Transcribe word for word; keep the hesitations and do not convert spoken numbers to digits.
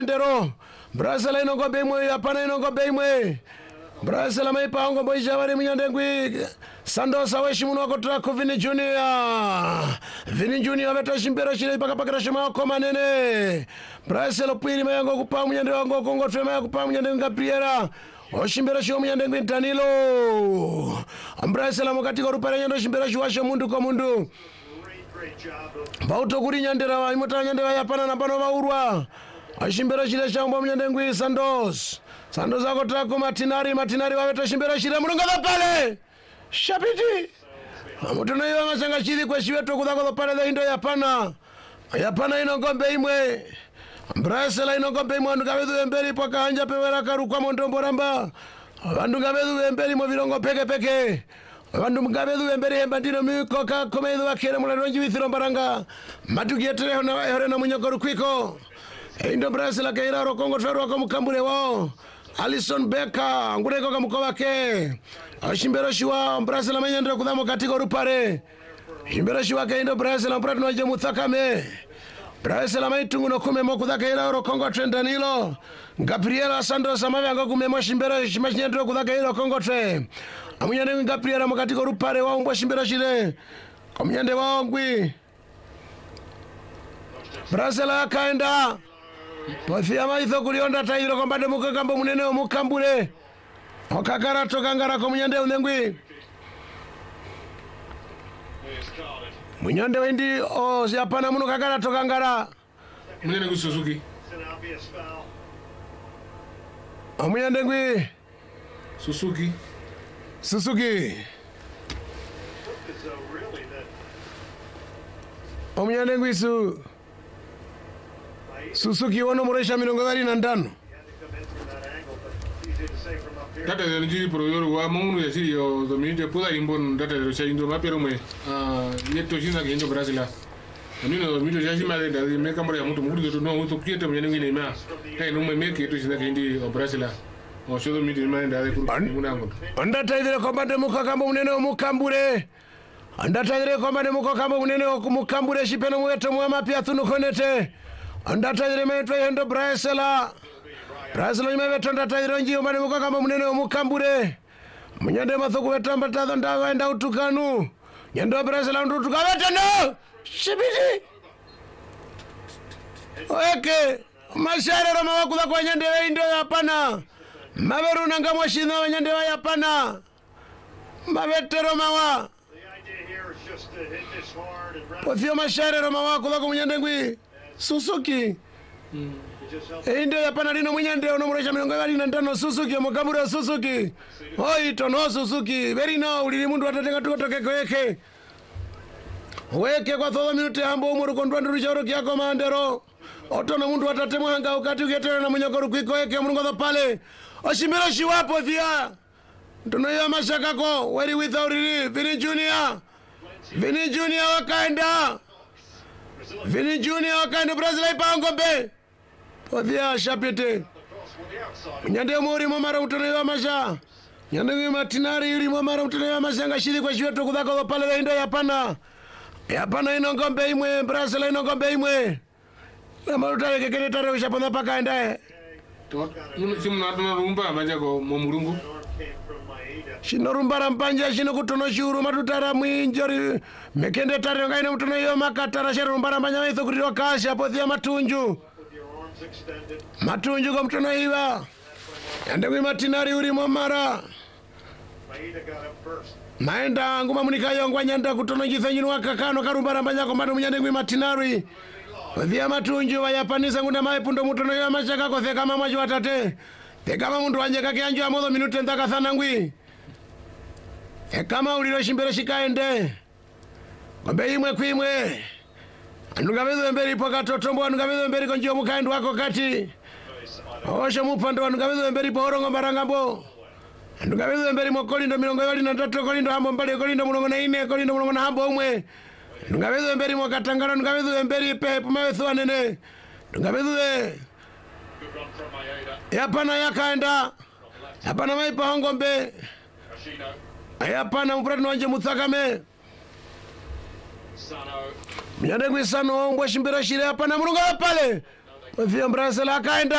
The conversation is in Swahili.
ndero Brazil ino ngombe imwe hapana ino ngombe imwe Brazil maipa ngo boisha bari munyandengwi Santos aweshi muno akotra ku Vini Junior Vini Junior beto shimbero shire paka paka shima ko manene Brazil pwiri mayango kupa munyande wango kongo twema kupa munyande Gabriela oshimbero shio munyandengwi Danilo Brazil mukati ko rupara nyando shimbero shwasho mundu ko mundu Bauto kuri nyandera wa imota nyandera yapana na pano baurwa Ashimbero shire shambo munyandengwi Santos Santos akotra ku Martinari Martinari wabeto shimbero shire mulunga pale Shapiti Amutuno yiwa masanga chidi kwa shiwetu kudhako pale da indo yapana Yapana ino ngombe imwe Brazil ino ngombe imwe Andugabedu wemberi paka hanja pewera karu kwa mondombo ramba Andugabedu wemberi mo virongo peke peke Andugabedu wemberi hembandino miuko ka kumedu wakere mularonji withiro mbaranga Matuki yetere hore na munyokoru kwiko Indo Brazil akaira rokongo tweru wako mukambure wao Alison Becker ngureko kamuko wake Ashimbero shiwa Brazil amenyandira kudhamo katika rupare Shimbero shiwa kaindo Brazil ampratu waje muthakame Brazil amaitungu no kumemo kudhaka ila rokongo tre Danilo Gabriela Santos amavanga kumemo shimbero shimashnyandira kudhaka ila rokongo tre Amunyande Gabriela mkatika rupare wa umbwa shimbero shile Amunyande waongwi Brazil akaenda Pothia maitho kulionda tairo kombade mukakambo munene omukambure Okakara tokangara ko munyande unengwi Munyande wendi o siapana muno kakara tokangara Munene ku Suzuki Munyande ngwi Suzuki Suzuki Munyande ngwi su Suzuki wono muresha mirongo gali na ndano Tata de nji pro yoro wa mungu ya siri yo dominite puda imbon tata de cha indo mapero me ah yeto jina ke indo Brazil Amino dominite ya jima de da me kamera ya mutu mudu no mutu kiete mwenye ngine ma kai no me me ke to jina ke indi Brazil o shodo dominite ma da de ku munango Anda taidire kombande mukakambo munene omukambure Anda taidire kombande mukakambo munene omukambure shipeno mweto mwama pia tunukonete Anda taidire metwe yendo Brazil Brazil imebeto ndatairo njio mane mukakamba munene omukambure Munyande mathoku betamba tazo ndaga enda utukanu Nyando Brazil andu tukabete no Shibiti Oeke Mashare roma wakuza kwa nyande wa indo yapana Maberu nanga mwashina wa nyande wa yapana Mabete roma wa Pothio mashare roma wakuza kwa nyande ngwi Suzuki mm. Indo yapana lino munyande onomuresha milongo gali na ndano Suzuki omukambure Suzuki Oi tono Suzuki Veri no ulili mundu watatenga tukotoke kweke Weke kwa thodo minute hambo umuru kondwa nduru chauro kia komandero Otono mundu watatemu hanga ukati uketere na munyokoru kwiko weke mungu pale Oshimiro shiwapo thia Ntuno ya mashakako Weri without relief Vini Junior Vini Junior wakaenda Vini Junior wakaenda Brazil ipa ngombe Pothia shapite Nyande muri momara mtono ya masha Nyande Martinari yuri momara mtono ya masha Ngashiri kwa shiwetu kudhako pale da indo yapana Yapana ino ngombe imwe Brazil ino ngombe imwe Na marutare kekene tare ushapona paka endae Simu natuna rumba maja ko momurungu Shino rumba rampanja shino kutono shuru matutara mwinjori Mekende tare ngaino mtono ya makatara Shino rumba rampanja maitho kutiro kasha Pothia matunju Matunju kwa mtono hiwa Yandegwi Martinari uri momara Maenda nguma munika yongwa nyanda kutono jithanjinu wakakano Karumba rambanya kombado mnyandegwi Martinari Via matunju wa yapanisa ngunda maipundo mtono hiwa mashaka kwa thekama maji watate Thekama mundu wanjeka kianju wa modo minute ndaka thana ngwi Thekama ulilo shimbero shikaende Kombe imwe kuimwe Anugabedu emberi poka totombo anugabedu emberi konjio mukaendu wako kati Osho mupando anugabedu emberi pohorongo marangambo Anugabedu emberi mokolindo milongo yoli na tato kolindo hambo mbali kolindo mulongo na ine kolindo mulongo na hambo umwe Anugabedu emberi mwakatangara anugabedu emberi pehe pumawe thuwa nene Anugabedu e Yapana yakaenda Yapana maipa hongombe Yapana mpratu wanje muthakame Mnyande ngwisano mbwa shimbira shire hapa na mulunga pale. Vya Brazil akaenda